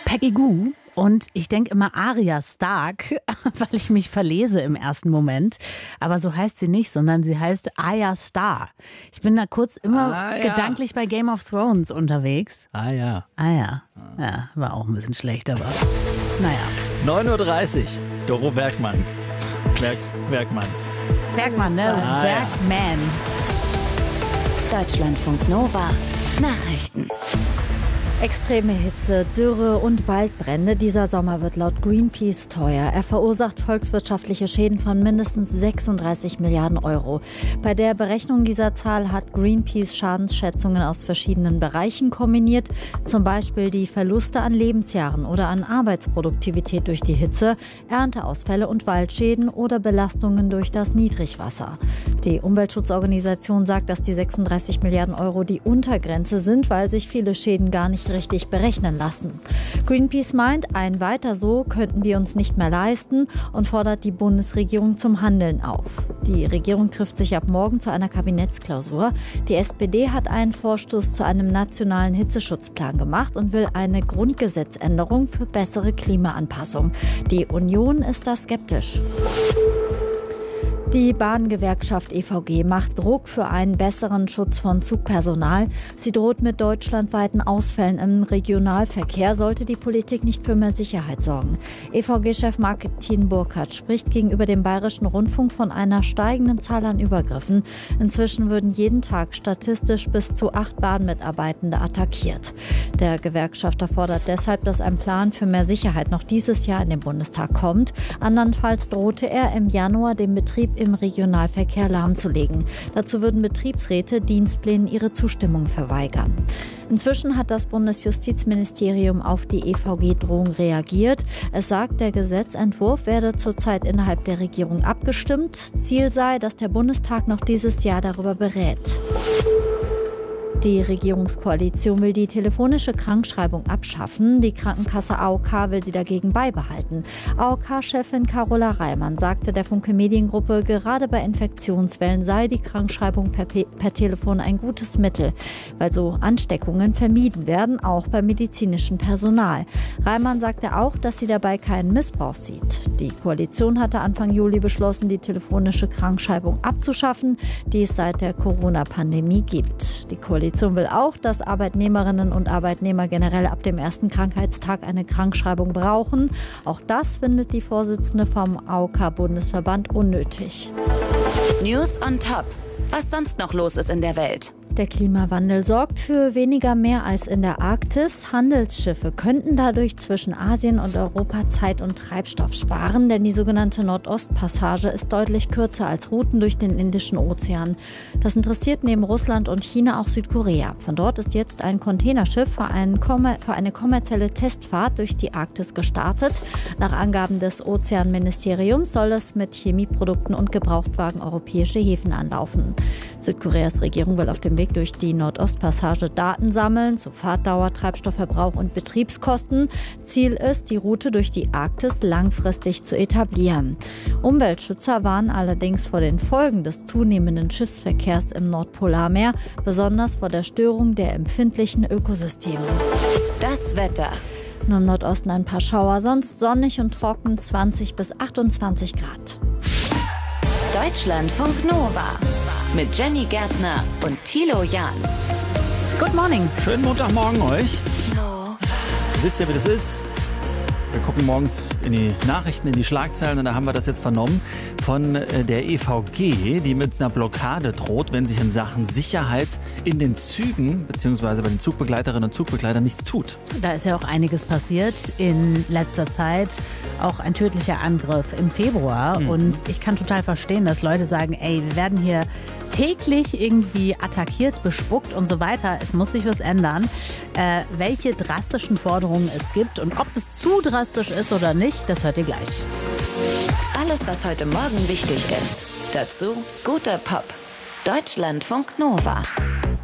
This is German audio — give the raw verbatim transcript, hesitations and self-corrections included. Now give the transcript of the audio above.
Peggy Gou. Und ich denke immer Arya Stark, weil ich mich verlese im ersten Moment. Aber so heißt sie nicht, sondern sie heißt Arya Starr. Ich bin da kurz immer ah, ja. gedanklich bei Game of Thrones unterwegs. Ah ja. Ah ja. Ja, war auch ein bisschen schlecht, aber naja. neun Uhr dreißig, Doro Bergmann. Berg, Bergmann. Bergmann, ne? Ah, Bergman. Ja. Deutschlandfunk Nova. Nachrichten. Extreme Hitze, Dürre und Waldbrände. Dieser Sommer wird laut Greenpeace teuer. Er verursacht volkswirtschaftliche Schäden von mindestens sechsunddreißig Milliarden Euro. Bei der Berechnung dieser Zahl hat Greenpeace Schadensschätzungen aus verschiedenen Bereichen kombiniert. Zum Beispiel die Verluste an Lebensjahren oder an Arbeitsproduktivität durch die Hitze, Ernteausfälle und Waldschäden oder Belastungen durch das Niedrigwasser. Die Umweltschutzorganisation sagt, dass die sechsunddreißig Milliarden Euro die Untergrenze sind, weil sich viele Schäden gar nicht richtig berechnen lassen. Greenpeace meint, ein Weiter so könnten wir uns nicht mehr leisten und fordert die Bundesregierung zum Handeln auf. Die Regierung trifft sich ab morgen zu einer Kabinettsklausur. Die S P D hat einen Vorstoß zu einem nationalen Hitzeschutzplan gemacht und will eine Grundgesetzänderung für bessere Klimaanpassung. Die Union ist da skeptisch. Die Bahngewerkschaft E V G macht Druck für einen besseren Schutz von Zugpersonal. Sie droht mit deutschlandweiten Ausfällen im Regionalverkehr, sollte die Politik nicht für mehr Sicherheit sorgen. E V G-Chef Martin Burkhardt spricht gegenüber dem Bayerischen Rundfunk von einer steigenden Zahl an Übergriffen. Inzwischen würden jeden Tag statistisch bis zu acht Bahnmitarbeitende attackiert. Der Gewerkschafter fordert deshalb, dass ein Plan für mehr Sicherheit noch dieses Jahr in den Bundestag kommt. Andernfalls drohte er im Januar den Betrieb im Regionalverkehr lahmzulegen. Dazu würden Betriebsräte Dienstplänen ihre Zustimmung verweigern. Inzwischen hat das Bundesjustizministerium auf die E V G-Drohung reagiert. Es sagt, der Gesetzentwurf werde zurzeit innerhalb der Regierung abgestimmt. Ziel sei, dass der Bundestag noch dieses Jahr darüber berät. Die Regierungskoalition will die telefonische Krankschreibung abschaffen. Die Krankenkasse A O K will sie dagegen beibehalten. A O K-Chefin Carola Reimann sagte der Funke Mediengruppe, gerade bei Infektionswellen sei die Krankschreibung per, per Telefon ein gutes Mittel, weil so Ansteckungen vermieden werden, auch beim medizinischen Personal. Reimann sagte auch, dass sie dabei keinen Missbrauch sieht. Die Koalition hatte Anfang Juli beschlossen, die telefonische Krankschreibung abzuschaffen, die es seit der Corona-Pandemie gibt. Die Koalition will auch, dass Arbeitnehmerinnen und Arbeitnehmer generell ab dem ersten Krankheitstag eine Krankschreibung brauchen. Auch das findet die Vorsitzende vom A O K-Bundesverband unnötig. News on Top. Was sonst noch los ist in der Welt? Der Klimawandel sorgt für weniger Meereis in der Arktis. Handelsschiffe könnten dadurch zwischen Asien und Europa Zeit und Treibstoff sparen, denn die sogenannte Nordostpassage ist deutlich kürzer als Routen durch den Indischen Ozean. Das interessiert neben Russland und China auch Südkorea. Von dort ist jetzt ein Containerschiff für, einen Kommer- für eine kommerzielle Testfahrt durch die Arktis gestartet. Nach Angaben des Ozeanministeriums soll es mit Chemieprodukten und Gebrauchtwagen europäische Häfen anlaufen. Südkoreas Regierung will auf dem Weg durch die Nordostpassage Daten sammeln zu Fahrtdauer, Treibstoffverbrauch und Betriebskosten. Ziel ist, die Route durch die Arktis langfristig zu etablieren. Umweltschützer warnen allerdings vor den Folgen des zunehmenden Schiffsverkehrs im Nordpolarmeer, besonders vor der Störung der empfindlichen Ökosysteme. Das Wetter. Nur im Nordosten ein paar Schauer, sonst sonnig und trocken, zwanzig bis achtundzwanzig Grad. Deutschlandfunk Nova mit Jenny Gärtner und Thilo Jahn. Good morning. Schönen Montagmorgen euch. Nova. Wisst ihr, wie das ist? Wir gucken morgens in die Nachrichten, in die Schlagzeilen und da haben wir das jetzt vernommen von der E V G, die mit einer Blockade droht, wenn sich in Sachen Sicherheit in den Zügen bzw. bei den Zugbegleiterinnen und Zugbegleitern nichts tut. Da ist ja auch einiges passiert in letzter Zeit. Auch ein tödlicher Angriff im Februar. Mhm. Und ich kann total verstehen, dass Leute sagen, ey, wir werden hier täglich irgendwie attackiert, bespuckt und so weiter. Es muss sich was ändern. Äh, welche drastischen Forderungen es gibt und ob das zu drastisch ist oder nicht, das hört ihr gleich. Alles, was heute Morgen wichtig ist. Dazu guter Pop. Deutschlandfunk Nova.